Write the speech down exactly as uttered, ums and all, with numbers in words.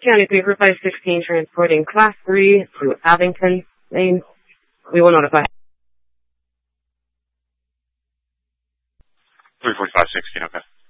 County three four five sixteen transporting Class three to Abington Lane. We will notify. three forty-five sixteen, okay.